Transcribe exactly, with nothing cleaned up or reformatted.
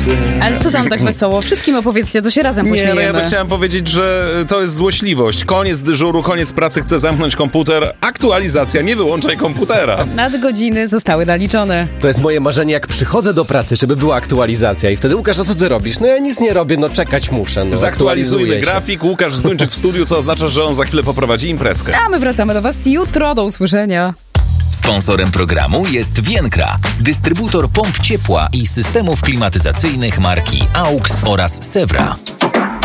Ale co tam tak wesoło? Wszystkim opowiedzcie, to się razem Nie, pośmiejemy. no ja to chciałem powiedzieć, że to jest złośliwość. Koniec dyżuru, koniec pracy, chcę zamknąć komputer. Aktualizacja, nie wyłączaj komputera. Nadgodziny zostały naliczone. To jest moje marzenie, jak przychodzę do pracy, żeby była aktualizacja i wtedy Łukasz, a co ty robisz? No ja nic nie robię, no czekać muszę. No, Zaktualizujmy aktualizuję się. grafik, Łukasz Zduńczyk w studiu, co oznacza, że on za chwilę poprowadzi imprezkę. A my wracamy do was jutro, do usłyszenia. Sponsorem programu jest Vienkra, dystrybutor pomp ciepła i systemów klimatyzacyjnych marki A U X oraz Sewra.